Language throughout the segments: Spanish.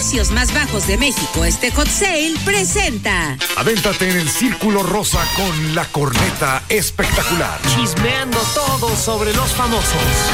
precios más bajos de México, este Hot Sale presenta. Avéntate en el Círculo Rosa con la corneta espectacular. Chismeando todo sobre los famosos.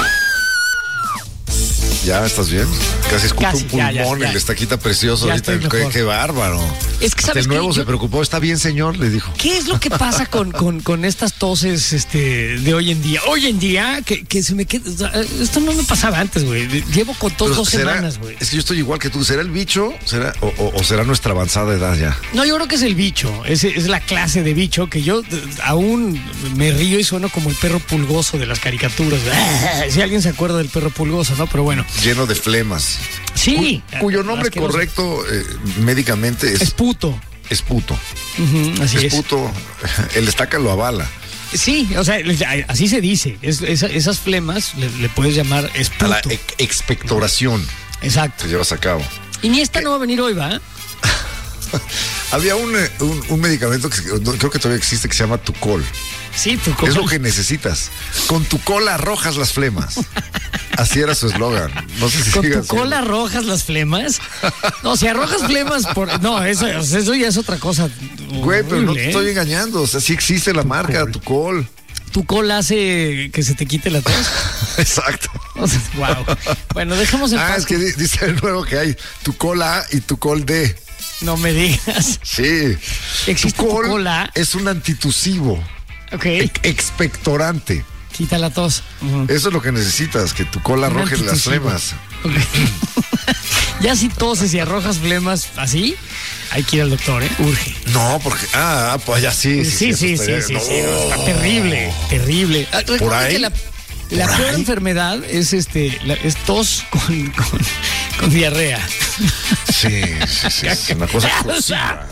¿Ya estás bien? Casi escupo Casi, un pulmón, ya. el estaquita precioso Ya ahorita. Qué bárbaro. Es que hasta ¿sabes el nuevo qué? se preocupó. ¿Está bien, señor? Le dijo. ¿Qué es lo que pasa con estas toses de hoy en día? Hoy en día, que se me queda. Esto no me pasaba antes, güey. Llevo con tos 2 semanas, güey. Es que yo estoy igual que tú. ¿Será el bicho? ¿Será, o será nuestra avanzada edad ya? No, yo creo que es el bicho. Es la clase de bicho que yo aún me río y sueno como el perro pulgoso de las caricaturas. Si alguien se acuerda del perro pulgoso, ¿no? Pero bueno. Lleno de flemas. Sí. Cuyo nombre asqueroso. correcto médicamente Es puto. Es puto. Así es. Es puto. El estaca lo avala. Sí, o sea, así se dice. Esas flemas le puedes llamar es A la puto. expectoración Exacto. que llevas a cabo. Y ni esta no va a venir hoy, ¿va? Había un medicamento que creo que todavía existe que se llama Tucol. Sí, tu Es lo que necesitas. Con tu cola arrojas las flemas. Así era su eslogan. No sé si ¿Con sigue tu haciendo. cola arrojas las flemas? No, si arrojas flemas por... No, eso ya es otra cosa. Güey, pero no horrible, te estoy engañando. O sea, sí existe la marca Tucol. ¿Tu cola hace que se te quite la tos? Exacto. O sea, wow. Bueno, dejemos en paz. Es que dice el nuevo que hay Tucol A y Tucol D. No me digas. Sí. Existe Tucol Tucol A. es un antitusivo. Ok. Expectorante. Quita la tos. Ujú. Eso es lo que necesitas, que tu cola Un arroje las antitusivo. flemas. Ok. Ya si toses y arrojas flemas así, hay que ir al doctor, ¿eh? Urge. No, porque. Pues ya sí. Sí, estaría- sí, no. está terrible, terrible. Recuerda ahí? que la ¿Por peor ahí? enfermedad es es tos con diarrea. Sí, es una cosa explosiva.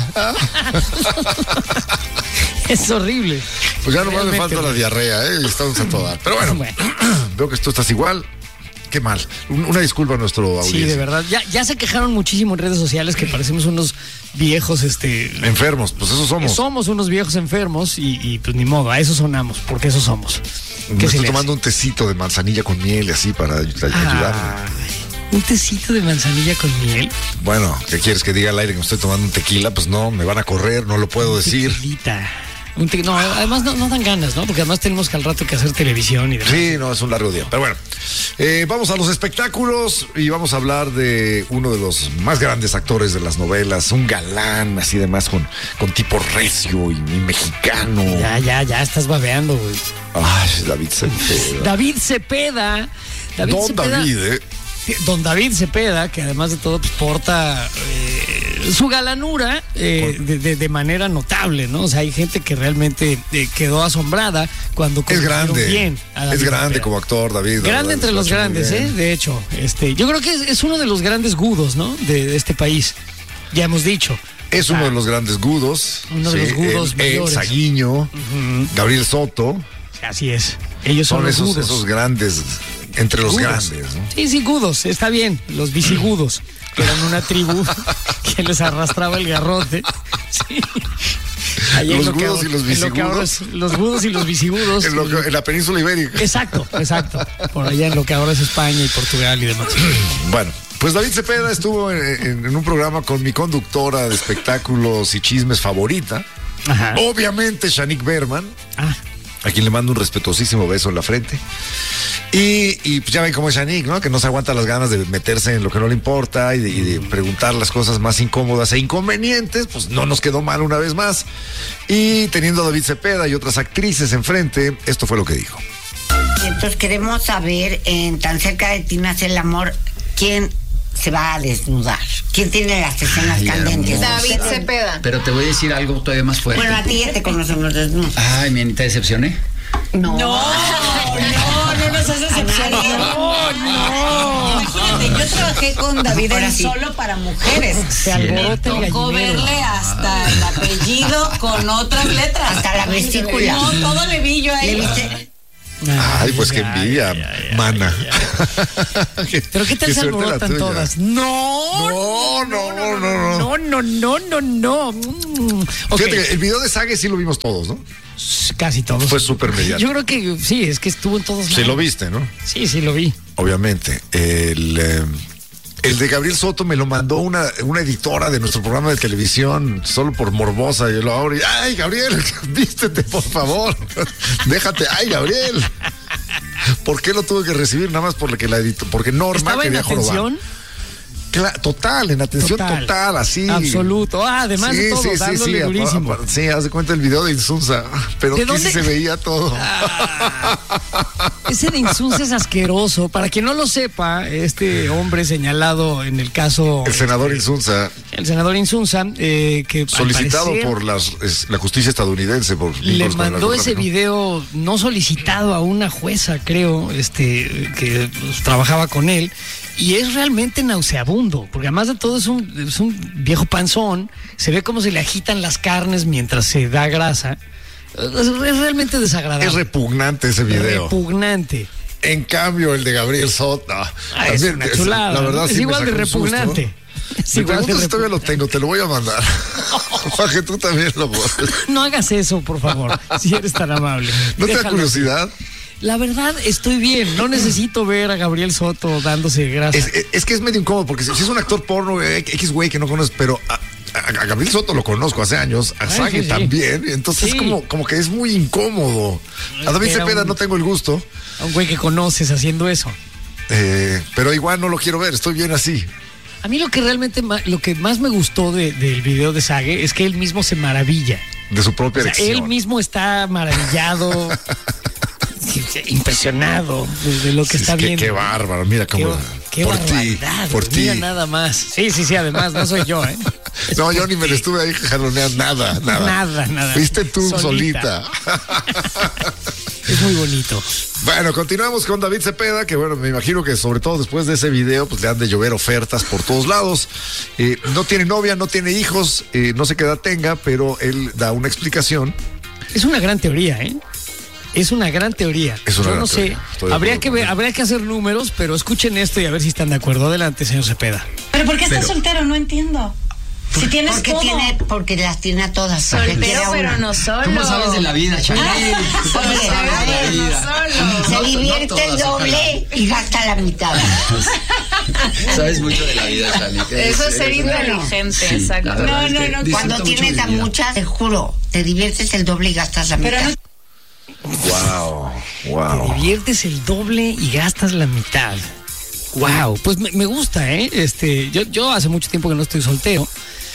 Es horrible. Pues ya nomás me Realmente, falta la diarrea, ¿eh? Y estamos a todo dar. Pero bueno, veo que tú estás igual. Qué mal. Una disculpa a nuestro audiencia. Sí, de verdad. Ya se quejaron muchísimo en redes sociales que parecemos unos viejos, Enfermos, pues eso somos. somos unos viejos enfermos y pues ni modo, a eso sonamos, porque eso somos. Me ¿Qué se estoy le tomando un tecito de manzanilla con miel y así para ayudarme. Un tecito de manzanilla con miel. Bueno, ¿qué quieres que diga al aire que me estoy tomando un tequila? Pues no, me van a correr, no lo puedo decir. Tequilita. No, además no dan ganas, ¿no? Porque además tenemos que al rato que hacer televisión y demás. Sí, no, es un largo día. Pero bueno, vamos a los espectáculos y vamos a hablar de uno de los más grandes actores de las novelas, un galán, así demás, con tipo recio y mexicano. Ya estás babeando, güey. Ay, David Cepeda. David Cepeda. Don David, Don David Cepeda, que además de todo pues, porta su galanura de manera notable, ¿no? O sea, hay gente que realmente quedó asombrada cuando Es conocieron grande. bien a David Es grande Cepeda. como actor, David. Grande entre los grandes, ¿eh? De hecho, yo creo que es uno de los grandes gudos, ¿no? De este país. Ya hemos dicho. Es uno de los grandes gudos. Uno de los gudos mayores. Saguiño, Gabriel Soto. Así es. Ellos son los gudos. esos grandes, entre los Gudos. grandes, ¿no? Sí, gudos, está bien. Los visigodos, que eran una tribu que les arrastraba el garrote. Sí. Ahí en Los lo que gudos ahora- y los en lo que ahora visigodos. es- los gudos y los visigodos. En la península ibérica. Exacto. Por allá en lo que ahora es España y Portugal y demás. Bueno, pues David Cepeda estuvo en un programa con mi conductora de espectáculos y chismes favorita. Ajá. Obviamente, Shanique Berman, Ah, a quien le mando un respetuosísimo beso en la frente. Y pues ya ven cómo es Shanique, ¿no? Que no se aguanta las ganas de meterse en lo que no le importa y de preguntar las cosas más incómodas e inconvenientes. Pues no nos quedó mal una vez más. Y teniendo a David Cepeda y otras actrices enfrente, esto fue lo que dijo. Entonces queremos saber, en Tan cerca de ti nace el amor, ¿quién se va a desnudar? ¿Quién tiene las escenas candentes? David Cepeda. Pero te voy a decir algo todavía más fuerte. Bueno, a ti ya te conocemos desnudos. Ay, mi te decepcioné. No. No nos haces excepción. No. Imagínate, yo trabajé con David Ahora en sí. Solo para Mujeres. se alborota el Tocó gallinero. verle hasta el apellido con otras letras. Hasta la vesícula. No, todo le vi yo ahí. ¿Le viste? Ay, pues qué envidia, mana. Pero ¿qué tal se suerte la alborotan tuya. todas? No. No. Ok, Fíjate que el video de Sage sí lo vimos todos, ¿no? casi todos. Fue súper mediático. Yo creo que sí, es que estuvo en todos lados. Sí lo viste, ¿no? Sí, lo vi. Obviamente. El El de Gabriel Soto me lo mandó una editora de nuestro programa de televisión, solo por morbosa. Yo lo abro y, ay, Gabriel, vístete, por favor. Déjate, ay, Gabriel. ¿Por qué lo tuve que recibir? Nada más porque la editó, porque Norma quería jorobar. Total, en atención total, así. Absoluto. Además de todo, dándole durísimo. Sí, haz de cuenta el video de Insunza, pero que sí se veía todo. Ese de Insunza es asqueroso. Para quien no lo sepa, este hombre señalado en el caso... El senador Insunza. El senador Insunza, que solicitado por la justicia estadounidense. Le mandó ese video no solicitado a una jueza, creo, que trabajaba con él. Y es realmente nauseabundo, porque además de todo es un viejo panzón, se ve cómo se le agitan las carnes mientras se da grasa. Es realmente desagradable. Es repugnante ese video. Repugnante. En cambio, el de Gabriel Soto. Es una chulada. La verdad, es igual de repugnante. Si todavía lo tengo, te lo voy a mandar. Para que tú también lo puedas. No hagas eso, por favor, si eres tan amable. ¿No te da curiosidad? La verdad, estoy bien. No necesito ver a Gabriel Soto dándose grasa. Es que es medio incómodo, porque si es un actor porno, X güey que no conoces, pero a Gabriel Soto lo conozco hace años, a Sage también, entonces como que es muy incómodo. A David Cepeda no tengo el gusto. A un güey que conoces haciendo eso. Pero igual no lo quiero ver, estoy bien así. A mí lo que más me gustó del video de Sage es que él mismo se maravilla. De su propia erección. Él mismo está maravillado. Impresionado de lo que está viendo. Qué bárbaro, mira cómo. Qué barbaridad. Por ti. Mira nada más. Sí, además, no soy yo, ¿eh? No, yo ni me lo estuve ahí jaloneando, nada. Fuiste tú solita. Es muy bonito. Bueno, continuamos con David Cepeda, que bueno, me imagino que sobre todo después de ese video, pues le han de llover ofertas por todos lados. No tiene novia, no tiene hijos, no sé qué edad tenga, pero él da una explicación. Es una gran teoría, ¿eh? Es una gran teoría. Yo no sé. Habría que hacer números, pero escuchen esto y a ver si están de acuerdo. Adelante, señor Cepeda. ¿Pero por qué estás soltero? No entiendo. Si tienes todo. Porque las tiene a todas. Soltero, pero no solo. ¿Cómo sabes de la vida, Chanel? Se divierte el doble y gasta la mitad. Sabes mucho de la vida, Chanel. Eso es ser inteligente, exacto. No. Cuando tienes a muchas, te juro, te diviertes el doble y gastas la mitad. Wow. Te diviertes el doble y gastas la mitad. Wow, pues me gusta, ¿eh? Yo hace mucho tiempo que no estoy soltero.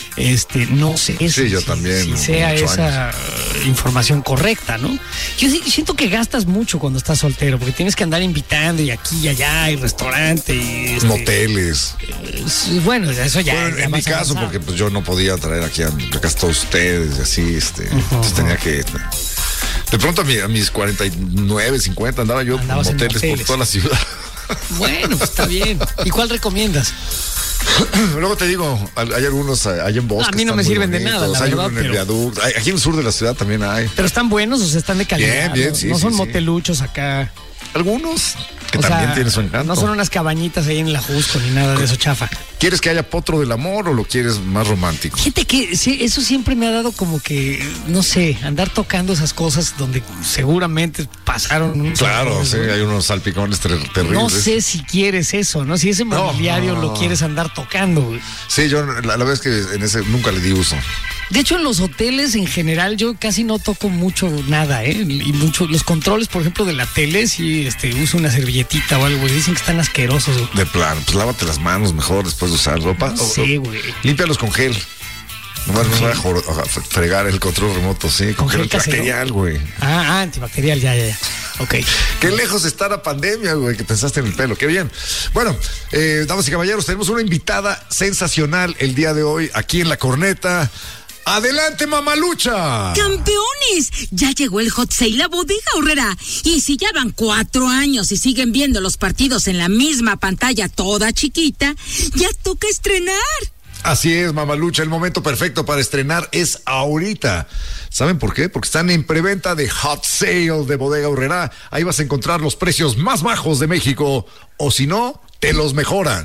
No sé yo también, si sea esa información correcta, ¿no? Yo siento que gastas mucho cuando estás soltero, porque tienes que andar invitando y aquí y allá, y restaurante y moteles. Bueno, eso ya. Bueno, en mi caso, porque pues yo no podía traer aquí a casa a ustedes, y así, entonces tenía que. De pronto a mis 49, 50 andaba yo en moteles por toda la ciudad. Bueno, pues está bien. ¿Y cuál recomiendas? Luego te digo, hay algunos allá en Bosque. A mí no me sirven de nada, la hay verdad. Uno en el viaducto. Aquí en el sur de la ciudad también hay. Pero están buenos, o sea, están de calidad. Bien, sí. No son moteluchos acá. Algunos que también tienen su encanto. No son unas cabañitas ahí en la Jusco ni nada de eso chafa. ¿Quieres que haya potro del amor o lo quieres más romántico? Fíjate que sí, eso siempre me ha dado como que, no sé, andar tocando esas cosas donde seguramente pasaron. Claro, sí, hay unos salpicones terribles. No sé si quieres eso, ¿no? Si ese mobiliario lo quieres andar tocando, güey. Sí, yo la verdad es que en ese nunca le di uso. De hecho, en los hoteles en general yo casi no toco mucho nada, ¿eh? Y mucho, los controles, por ejemplo, de la tele, sí, uso una servilletita o algo, y dicen que están asquerosos, güey. De plano, pues lávate las manos mejor después de usar ropa. Sí, güey. Límpialos con gel. No va a fregar el control remoto, sí, con gel antibacterial, güey. Antibacterial, ya. Ok. Qué lejos está la pandemia, güey, que pensaste en el pelo. Qué bien. Bueno, damas y caballeros, tenemos una invitada sensacional el día de hoy aquí en La Corneta. ¡Adelante, mamalucha! ¡Campeones! Ya llegó el Hot Sale a Bodega Aurrera. Y si ya van 4 años y siguen viendo los partidos en la misma pantalla toda chiquita, ya toca estrenar. Así es, mamalucha, el momento perfecto para estrenar es ahorita. ¿Saben por qué? Porque están en preventa de Hot Sale de Bodega Aurrera. Ahí vas a encontrar los precios más bajos de México. O si no, te los mejoran.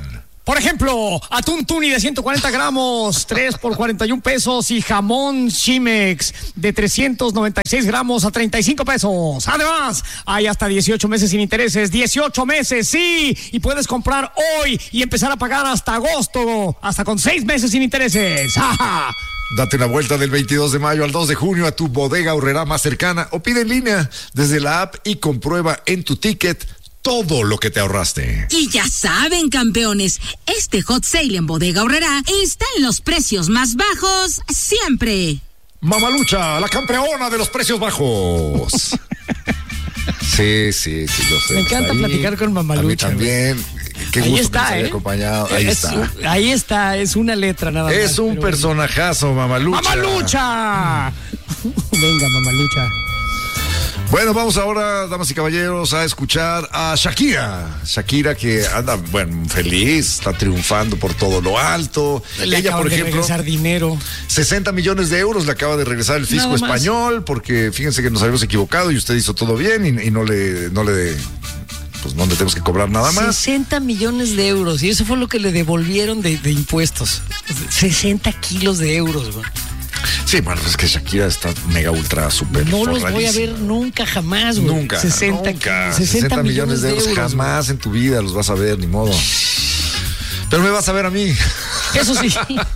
Por ejemplo, atún tuni de 140 gramos, 3 por 41 pesos y jamón Chimex de 396 gramos a 35 pesos. Además, hay hasta 18 meses sin intereses. 18 meses, sí. Y puedes comprar hoy y empezar a pagar hasta agosto, hasta con 6 meses sin intereses. ¡Ja! Date una vuelta del 22 de mayo al 2 de junio a tu Bodega Aurrerá más cercana o pide en línea desde la app y comprueba en tu ticket todo lo que te ahorraste. Y ya saben, campeones, este hot sale en Bodega Aurrerá está en los precios más bajos siempre. Mamalucha, la campeona de los precios bajos. Sí, yo sé. Me encanta platicar con Mamalucha. A mí también. Qué gusto ahí está, que nos haya acompañado. Ahí está, es una letra nada más. Es un personajazo, Mamalucha. ¡Mamalucha! Venga, Mamalucha. Bueno, vamos ahora, damas y caballeros, a escuchar a Shakira. Shakira que anda, feliz, está triunfando por todo lo alto. Ella, por ejemplo, regresar dinero. 60 millones de euros le acaba de regresar el fisco español, porque fíjense que nos habíamos equivocado y usted hizo todo bien y no le tenemos que cobrar nada más. 60 millones de euros, y eso fue lo que le devolvieron de impuestos. 60 kilos de euros, güey. Sí, bueno, es que Shakira está mega ultra super. No los voy a ver nunca jamás, güey. Nunca. 60 millones de euros jamás en tu vida los vas a ver, ni modo. Pero me vas a ver a mí. Eso sí.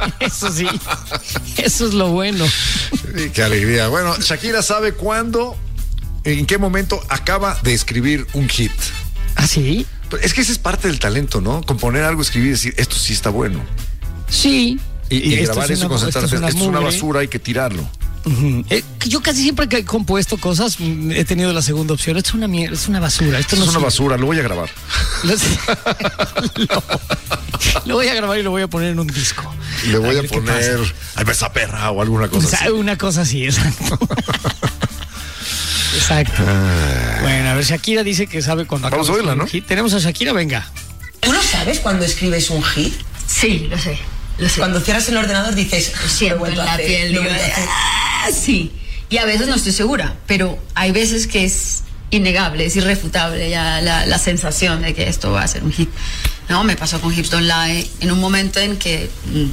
Eso es lo bueno. Sí, qué alegría. Bueno, Shakira sabe cuándo, en qué momento acaba de escribir un hit. ¿Ah, sí? Es que ese es parte del talento, ¿no? Componer algo, escribir y decir, esto sí está bueno. Sí. Y grabar eso y concentrarse. Esto es una basura, hay que tirarlo. Yo casi siempre que he compuesto cosas he tenido la segunda opción. Esto es una mierda, es una basura. Esto no es una basura, lo voy a grabar. Lo voy a grabar y lo voy a poner en un disco. Le voy a poner a Besa Perra o alguna cosa así. Una cosa así, exacto. Exacto. Bueno, a ver, Shakira dice que sabe cuándo acaba. Vamos a oírla, ¿no? Hit. Tenemos a Shakira, venga. ¿Tú no sabes cuándo escribes un hit? Sí, lo sé. Cuando cierras el ordenador dices, siempre en la piel, digo, sí. Y a veces no estoy segura, pero hay veces que es innegable, es irrefutable ya la sensación de que esto va a ser un hit. No, me pasó con Hips Don't Lie en un momento en que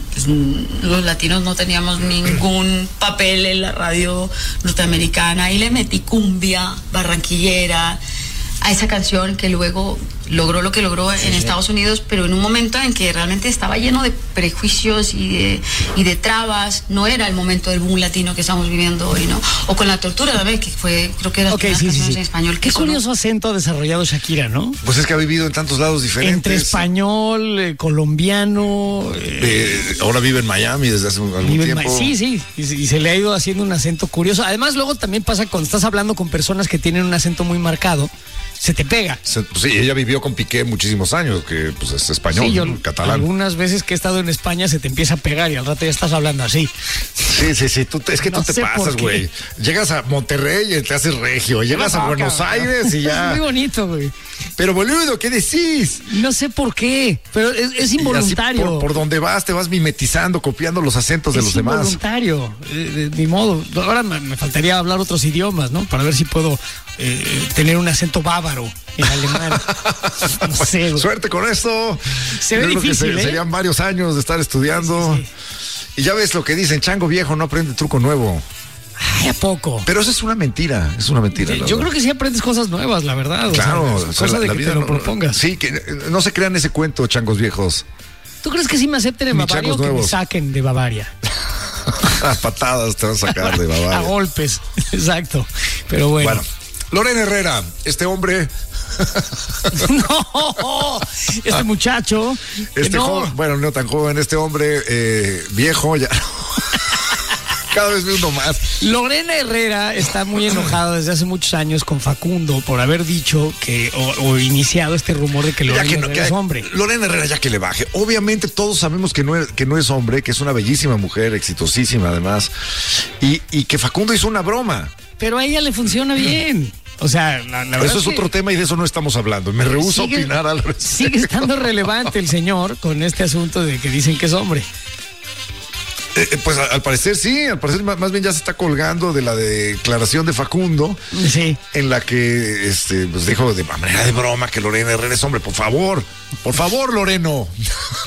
los latinos no teníamos ningún papel en la radio norteamericana y le metí cumbia barranquillera a esa canción que luego logró lo que logró en Estados Unidos, pero en un momento en que realmente estaba lleno de prejuicios y de trabas. No era el momento del boom latino que estamos viviendo hoy, ¿no? O con La Tortura también, que fue, creo que era canciones en español. Qué curioso acento ha desarrollado Shakira, ¿no? Pues es que ha vivido en tantos lados diferentes. Entre español, colombiano. Ahora vive en Miami desde hace algún tiempo. Sí, y se le ha ido haciendo un acento curioso. Además, luego también pasa cuando estás hablando con personas que tienen un acento muy marcado, se te pega. Sí, ella vivió con Piqué muchísimos años, que pues es español, sí, ¿no? Catalán. Algunas veces que he estado en España se te empieza a pegar y al rato ya estás hablando así. Sí, es que no tú te pasas, güey. Llegas a Monterrey y te haces regio, llegas a Buenos Aires y ya. Es muy bonito, güey. Pero boludo, ¿qué decís? No sé por qué, pero es involuntario. Así por donde vas te vas mimetizando, copiando los acentos de los demás. Es involuntario, ni modo. Ahora me faltaría hablar otros idiomas, ¿no? Para ver si puedo tener un acento bávaro en alemán. No sé, güey. Suerte con esto. Se ve difícil, serían varios años de estar estudiando. Sí. Y ya ves lo que dicen, chango viejo no aprende truco nuevo. Ay, ¿a poco? Pero eso es una mentira, Yo creo que sí aprendes cosas nuevas, la verdad. Claro, o sea, cosa de que te lo propongas. Sí, que no se crean ese cuento, changos viejos. ¿Tú crees que sí me acepten en Bavaria o que me saquen de Bavaria? A patadas te van a sacar de Bavaria. A golpes, exacto. Pero bueno. Lorena Herrera, este hombre... No, este muchacho... joven, bueno, no tan joven, este hombre viejo ya... Cada vez uno más. Lorena Herrera está muy enojada desde hace muchos años con Facundo por haber dicho que o iniciado este rumor de que Lorena Herrera es hombre. Lorena Herrera ya que le baje. Obviamente todos sabemos que no es hombre, que es una bellísima mujer, exitosísima además, y que Facundo hizo una broma. Pero a ella le funciona bien. O sea, la verdad eso es otro tema y de eso no estamos hablando. Me rehúso a opinar al respecto. Sigue estando relevante el señor con este asunto de que dicen que es hombre. Pues al parecer sí, más bien ya se está colgando de la declaración de Facundo, sí, en la que pues dijo de manera de broma que Lorena Herrera es hombre. Por favor, Loreno.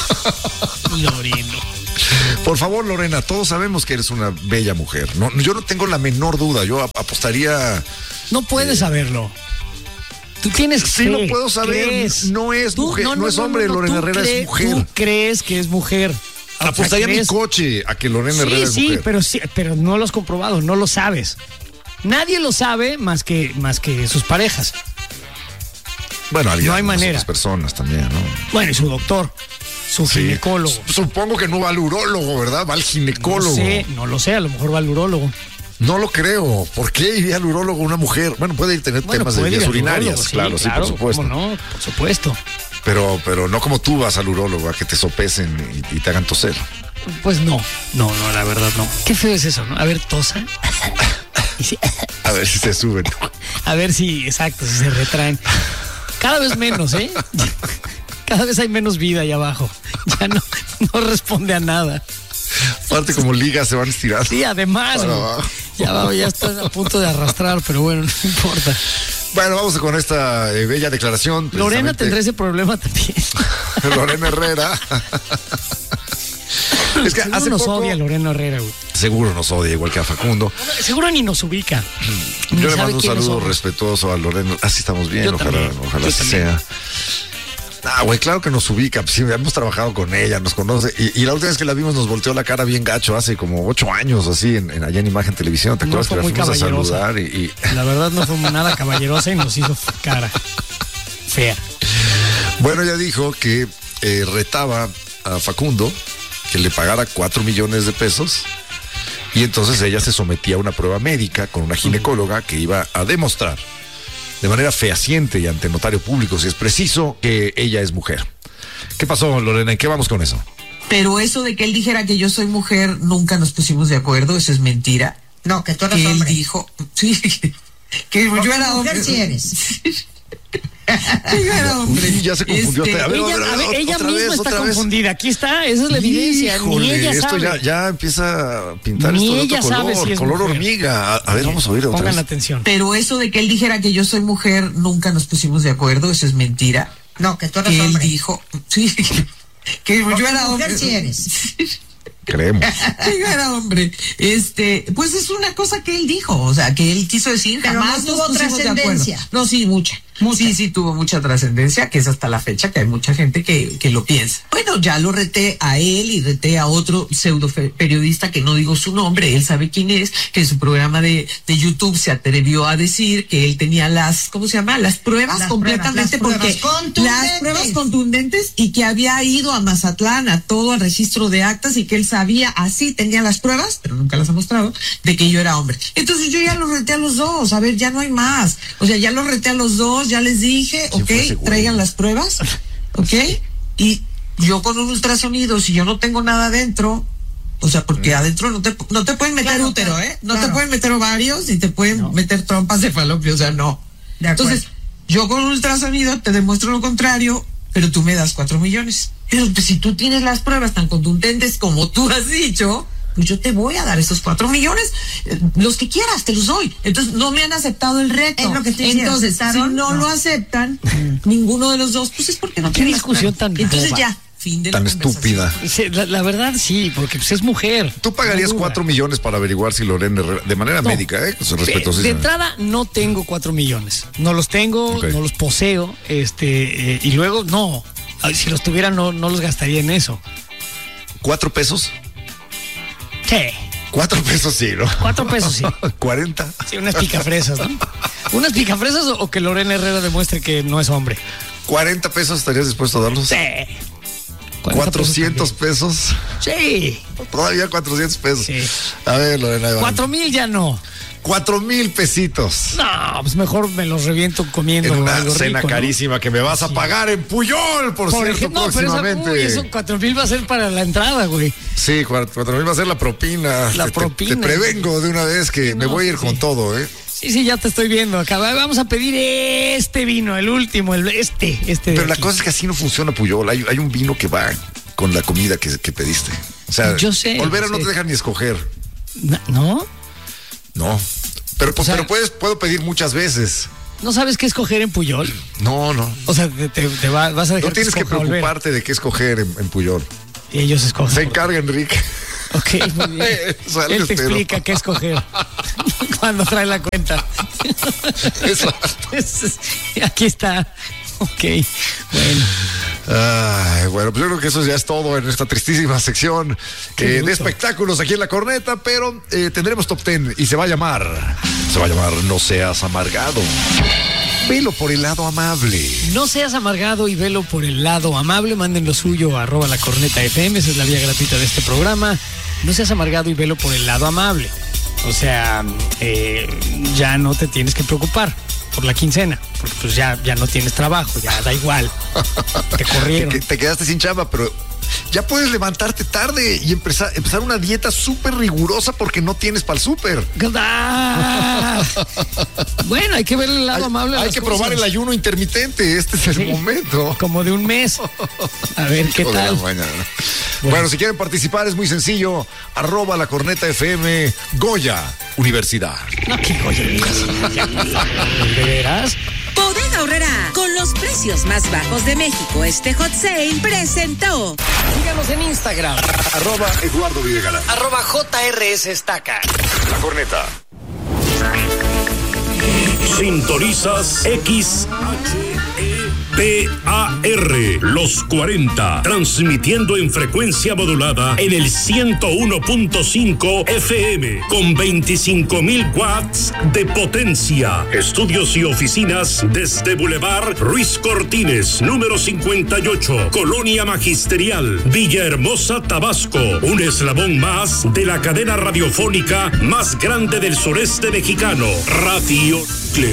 Loreno. Por favor, Lorena, todos sabemos que eres una bella mujer. No, yo no tengo la menor duda. Yo apostaría. No puedes saberlo. Tú tienes Sí, fe, lo puedo saber. crees. No es mujer, no es hombre. Lorena tú Herrera es mujer. Tú crees que es mujer. O sea, Apostaría mi crees- coche a que Lorena Herrera es mujer. sí, pero no lo has comprobado, no lo sabes. Nadie lo sabe más que sus parejas. Bueno, alguien, no hay manera. otras personas también, ¿no? Bueno, y su doctor, su Sí. ginecólogo. Supongo que no va al urólogo, ¿verdad? Va al ginecólogo. No lo sé, a lo mejor va al urólogo. No lo creo. ¿Por qué iría al urólogo una mujer? Bueno, puede ir tener temas de puede ir vías al urinarias, urólogo, claro, sí, por supuesto. ¿Cómo no? Por supuesto. Pero no como tú vas al urólogo a que te sopesen y te hagan toser. Pues no, la verdad no. Qué feo es eso, ¿no? A ver, tosa. Y sí, A ver si se suben. a ver si, exacto, si se retraen. Cada vez menos, ¿eh? Cada vez hay menos vida ahí abajo. Ya no responde a nada. Aparte como ligas se van estirando. Sí, además, Para güey. abajo. Ya está a punto de arrastrar, pero bueno, no importa. Bueno, vamos con esta bella declaración. Lorena precisamente. tendrá ese problema también. Lorena Herrera. Es que Seguro hace nos poco, odia Lorena Herrera, güey. seguro nos odia igual que a Facundo. Seguro ni nos ubica. Ni Yo le sabe mando un quiénes saludo somos. respetuoso a Lorena. Así estamos bien, Yo ojalá también, yo así también. sea. Ah, güey, claro que nos ubica. Pues sí, hemos trabajado con ella, nos conoce. Y la última vez que la vimos nos volteó la cara bien gacho, hace como 8 años, así, allá en Imagen Televisión. ¿Te No acuerdas que fue la muy fuimos a caballerosa. saludar? Y La verdad no fue nada caballerosa y nos hizo cara fea. bueno, ella dijo que retaba a Facundo que le pagara 4 millones de pesos. Y entonces ella se sometía a una prueba médica con una ginecóloga que iba a demostrar de manera fehaciente y ante notario público, si es preciso, que ella es mujer. ¿Qué pasó, Lorena? ¿En qué vamos con eso? Pero eso de que él dijera que yo soy mujer, nunca nos pusimos de acuerdo, eso es mentira. No, que tú eres Que él hombre. dijo, sí, que yo era hombre. Mujer sí eres. Que yo era hombre. Uy, ya se confundió. A ver, Ella otra misma vez, está otra vez. confundida. Aquí está, esa es la evidencia. Híjole, Ni ella esto sabe. ya empieza a pintar Ni esto de ella otro sabe color, si es color mujer. hormiga. A ver, vamos a oír otra Pongan vez. atención. Pero eso de que él dijera que yo soy mujer, nunca nos pusimos de acuerdo, eso es mentira. No, que tú eres Que él hombre. dijo, sí, que yo era hombre. Mujer sí eres. Creemos. Que yo era hombre. Pues es una cosa que él dijo, o sea, que él quiso decir, Pero jamás no nos tuvo pusimos de acuerdo. trascendencia. No, sí, mucha. Sí, tuvo mucha trascendencia, que es hasta la fecha que hay mucha gente que lo piensa. Bueno, ya lo reté a él y reté a otro pseudo periodista que no digo su nombre, él sabe quién es, que en su programa de YouTube se atrevió a decir que él tenía ¿cómo se llama? Las pruebas Las completamente, pruebas porque contundentes. las pruebas contundentes y que había ido a Mazatlán a todo el registro de actas y que él sabía, así tenía las pruebas, pero nunca las ha mostrado, de que yo era hombre. Entonces yo ya los reté a los dos, a ver, ya no hay más. O sea, ya los reté a los dos, ya les dije, ¿Quién fue ese ok, güey? traigan las pruebas, ok, y yo con un ultrasonido, si yo no tengo nada adentro, o sea, porque adentro no te pueden meter Claro, útero, claro, no te claro. pueden meter ovarios y te pueden meter trompas de falopio, o sea, no. De acuerdo. Entonces, yo con un ultrasonido te demuestro lo contrario, pero tú me das 4 millones. Pero pues, si tú tienes las pruebas tan contundentes como tú has dicho, pues yo te voy a dar esos 4 millones, los que quieras, te los doy. Entonces, no me han aceptado el reto. Es lo que te decía, Entonces, si ¿aceptaron? no lo aceptan, ninguno de los dos, pues es porque no Qué quieren las discusión pruebas. tan Entonces boba. ya, fin de Tan la conversación. estúpida. Sí, la verdad sí, porque pues es mujer. Tú pagarías No duda. 4 millones para averiguar si Lorena Herrera, de manera No. médica, De respetuosísima. entrada no tengo 4 millones. No los tengo, Ok. no los poseo, y luego no. Si los tuviera no los gastaría en eso. 4 pesos. ¿Qué? 4 pesos sí, ¿no? 4 pesos sí. 40. Sí, unas picafresas, ¿no? Unas picafresas o que Lorena Herrera demuestre que no es hombre. 40 pesos estarías dispuesto a darlos. Sí. 400 pesos. Sí. Todavía 400 pesos. Sí. A ver, Lorena. 4,000 ya no. 4,000 pesitos. No, pues mejor me los reviento comiendo En una algo cena rico, ¿no? carísima que me vas a pagar en Puyol, por cierto, ejemplo, no, pero próximamente. eso 4,000 va a ser para la entrada, güey. Sí, 4,000 va a ser la propina. La Te propina. prevengo de una vez que me no, voy a ir sí. con todo, ¿eh? Sí, ya te estoy viendo acá. Vamos a pedir este vino, el último, este de Pero la aquí. cosa es que así no funciona Puyol. Hay un vino que va con la comida que pediste. O sea, Yo sé, Olvera yo no sé. te deja ni escoger. ¿No? No. Pero, O sea- pero puedo pedir muchas veces. ¿No sabes qué escoger en Puyol? No. O sea, te vas a dejar No tienes que preocuparte de qué escoger en Puyol. Y ellos escogen. Se encarga Enrique. Ok, muy bien. Él te explica qué escoger cuando trae la cuenta. Exacto. Aquí está. Ok, bueno. Bueno, pues yo creo que eso ya es todo en esta tristísima sección de espectáculos aquí en La Corneta, pero tendremos Top 10 y se va a llamar No Seas Amargado. Velo por el lado amable. No seas amargado y velo por el lado amable. Manden lo suyo a @lacornetafm. Esa es la vía gratuita de este programa. No seas amargado y velo por el lado amable. O sea, ya no te tienes que preocupar por la quincena, porque pues ya no tienes trabajo, ya da igual. Te corrieron. Te quedaste sin chamba, pero ya puedes levantarte tarde y empezar una dieta súper rigurosa porque no tienes para el súper. ¡Ah! Bueno, hay que ver el lado amable. Hay que probar el ayuno intermitente. Este es el momento. Como de un mes. A ver qué tal. Bueno, si quieren participar es muy sencillo. @lacornetafm. Goya Universidad. No, qué Goya Universidad. ¿De veras? Bodega Aurrera, con los precios más bajos de México, este hot sale presentó. Síganos en Instagram. @Eduardo Videgaray. @JRSestaca. La Corneta. Sintonizas XHEPAR, los 40, transmitiendo en frecuencia modulada en el 101.5 FM, con 25,000 watts de potencia. Estudios y oficinas desde Boulevard Ruiz Cortines, número 58, Colonia Magisterial, Villahermosa, Tabasco. Un eslabón más de la cadena radiofónica más grande del sureste mexicano, Radio Cleo.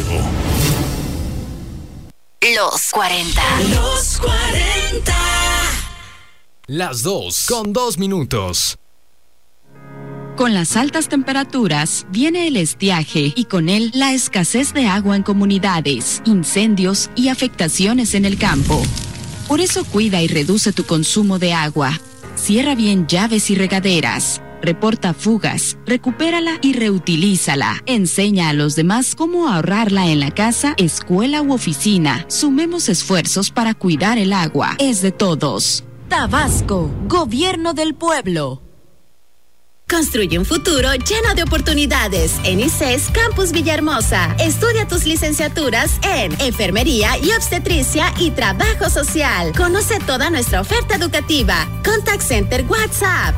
Los 40. Los 40. Las 2:02. Con las altas temperaturas viene el estiaje y con él la escasez de agua en comunidades, incendios y afectaciones en el campo. Por eso cuida y reduce tu consumo de agua. Cierra bien llaves y regaderas. Reporta fugas, recupérala y reutilízala. Enseña a los demás cómo ahorrarla en la casa, escuela u oficina. Sumemos esfuerzos para cuidar el agua. Es de todos. Tabasco, Gobierno del Pueblo. Construye un futuro lleno de oportunidades en ICES Campus Villahermosa. Estudia tus licenciaturas en Enfermería y Obstetricia y Trabajo Social. Conoce toda nuestra oferta educativa. Contact Center WhatsApp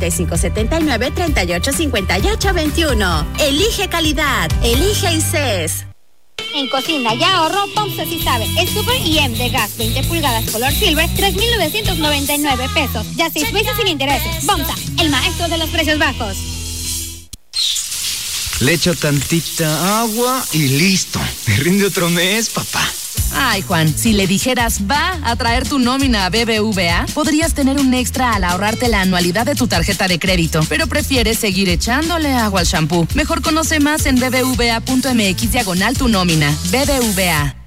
5579-385821. Elige calidad. Elige ICES. En cocina ya ahorro, Pomsa sí sabe. Es Super IM de gas 20 pulgadas color silver, 3,999 pesos. Ya 6 meses sin intereses. Pomsa, el maestro de los precios bajos. Le echo tantita agua y listo. Me rinde otro mes, papá. Ay, Juan, si le dijeras va a traer tu nómina a BBVA, podrías tener un extra al ahorrarte la anualidad de tu tarjeta de crédito, pero prefieres seguir echándole agua al shampoo. Mejor conoce más en bbva.mx/tu nómina. BBVA.